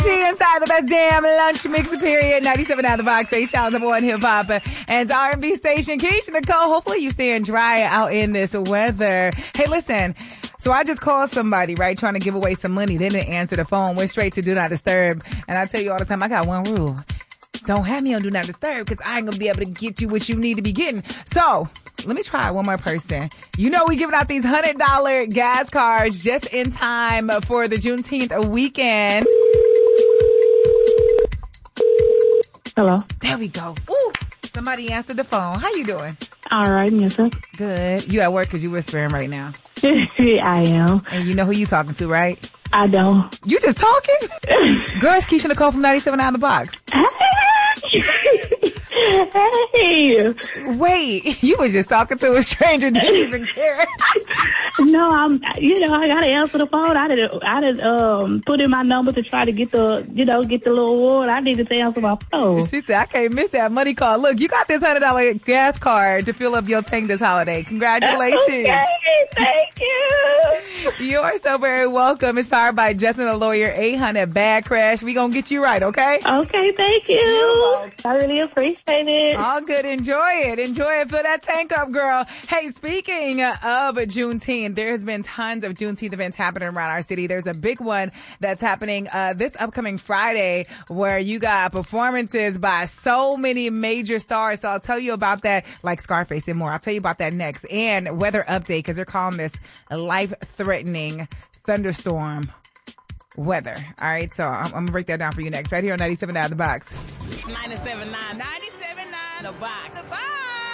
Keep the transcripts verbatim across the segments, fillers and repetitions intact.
See inside the best damn lunch mix period. ninety-seven out of the box. Eight shouts of one hip hop and R and B station. Keisha Nicole. Hopefully you staying dry out in this weather. Hey, listen. So I just called somebody, right, trying to give away some money. They didn't answer the phone. Went straight to Do Not Disturb. And I tell you all the time, I got one rule. Don't have me on Do Not Disturb because I ain't going to be able to get you what you need to be getting. So let me try one more person. You know we giving out these one hundred dollars gas cards just in time for the Juneteenth weekend. Hello. There we go. Ooh, somebody answered the phone. How you doing? All right, yes, sir. Good. You at work because you whispering right now. I am. And you know who you talking to, right? I don't. You just talking? Girl, it's Keisha Nicole from ninety-seven out of the box. Hey. Wait, you was just talking to a stranger, didn't even care. No, I'm, you know, I gotta answer the phone. I didn't, I didn't, um, put in my number to try to get the, you know, get the little award. I needed to answer my phone. She said, I can't miss that money call. Look, you got this one hundred dollars gas card to fill up your tank this holiday. Congratulations. Okay, thank you. You are so very welcome. It's powered by Justin the Lawyer, eight hundred Bad Crash. We gonna get you right, okay? Okay, thank you. I really appreciate it. All good. Enjoy it. Enjoy it. Fill that tank up, girl. Hey, speaking of Juneteenth, there has been tons of Juneteenth events happening around our city. There's a big one that's happening uh this upcoming Friday where you got performances by so many major stars. So I'll tell you about that, like Scarface and more. I'll tell you about that next. And weather update, because they're calling this a life-threatening thunderstorm weather. All right, so I'm, I'm going to break that down for you next, right here on ninety-seven out of the box. ninety-seven point nine, ninety-seven point nine, the box. The box.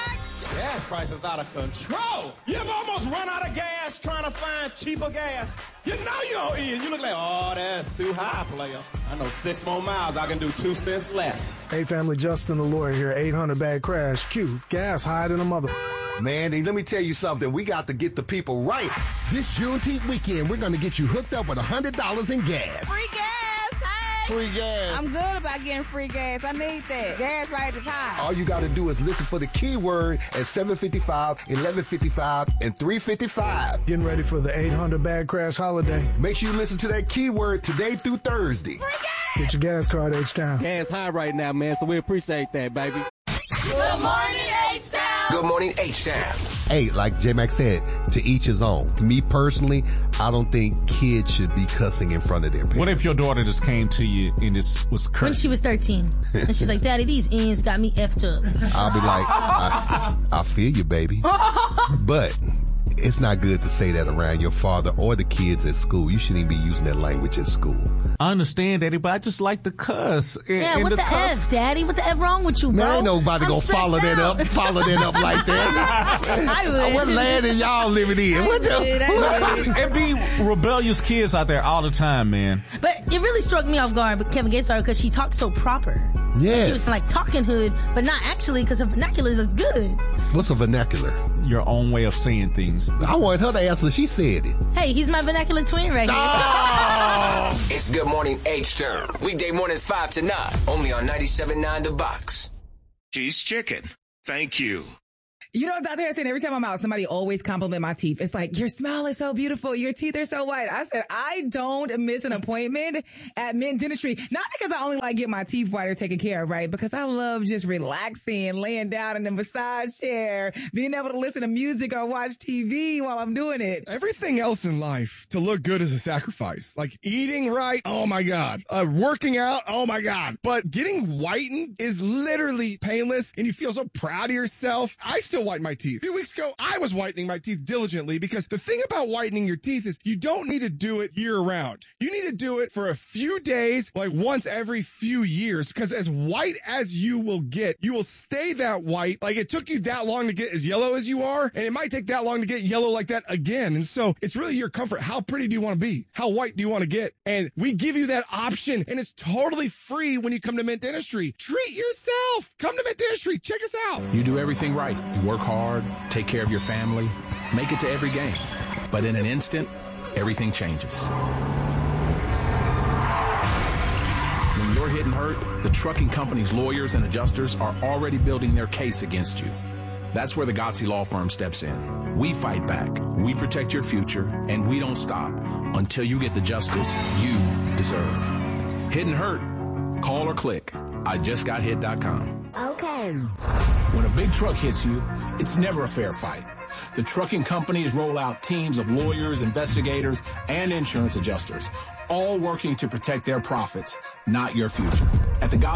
Gas prices out of control. You ever almost run out of gas trying to find cheaper gas? You know you're in. You look like, oh, that's too high, player. I know six more miles, I can do two cents less. Hey, family, Justin the Lawyer here, eight hundred Bad Crash. Q, gas higher than a mother... Man, let me tell you something. We got to get the people right. This Juneteenth weekend, we're going to get you hooked up with one hundred dollars in gas. Free gas, hey. Free gas. I'm good about getting free gas. I need that. Gas prices high. All you got to do is listen for the keyword at seven fifty-five, eleven fifty-five, and three fifty-five. Getting ready for the eight hundred Bad Crash holiday. Make sure you listen to that keyword today through Thursday. Free gas. Get your gas card H-Town. Gas high right now, man, so we appreciate that, baby. Good morning, H-Town. Good morning, H-Town. Hey, like J-Mac said, to each his own. To me personally, I don't think kids should be cussing in front of their parents. What if your daughter just came to you and this was cursing? When she was thirteen. And she's like, Daddy, these ends got me effed up. I'll be like, I, I feel you, baby. But it's not good to say that around your father or the kids at school. You shouldn't even be using that language at school. I understand, Daddy, but I just like to cuss. And, yeah, and what the, the cuss- F, Daddy? What the F wrong with you, bro? Man, ain't nobody I'm gonna follow that out. up, follow that up like that. I would. What land are y'all living in? What the? It be rebellious kids out there all the time, man. But it really struck me off guard with Kevin Gates because she talked so proper. Yeah. She was like talking hood, but not actually because her vernacular is good. What's a vernacular? Your own way of saying things. I wanted her to answer. She said it. Hey, he's my vernacular twin right here. Oh! It's Good Morning H-Town. Weekday mornings five to nine. Only on ninety-seven point nine The Box. Cheese chicken. Thank you. You know, Doctor Harrison, every time I'm out, somebody always compliment my teeth. It's like, your smile is so beautiful. Your teeth are so white. I said, I don't miss an appointment at Mint Dentistry. Not because I only like get my teeth white or taken care of, right? Because I love just relaxing, laying down in a massage chair, being able to listen to music or watch T V while I'm doing it. Everything else in life, to look good is a sacrifice. Like eating right, oh my God. Uh, working out, oh my God. But getting whitened is literally painless and you feel so proud of yourself. I still whiten my teeth. A few weeks ago, I was whitening my teeth diligently because the thing about whitening your teeth is you don't need to do it year round. You need to do it for a few days, like once every few years, because as white as you will get, you will stay that white. Like it took you that long to get as yellow as you are, and it might take that long to get yellow like that again. And so it's really your comfort. How pretty do you want to be? How white do you want to get? And we give you that option, and it's totally free when you come to Mint Dentistry. Treat yourself. Come to Mint Dentistry. Check us out. You do everything right. You work hard, take care of your family, make it to every game. But in an instant, everything changes. When you're hit and hurt, the trucking company's lawyers and adjusters are already building their case against you. That's where the Gotze Law Firm steps in. We fight back, we protect your future, and we don't stop until you get the justice you deserve. Hit and hurt? Call or click I just got hit dot com. Okay. When a big truck hits you, it's never a fair fight. The trucking companies roll out teams of lawyers, investigators, and insurance adjusters, all working to protect their profits, not your future. At the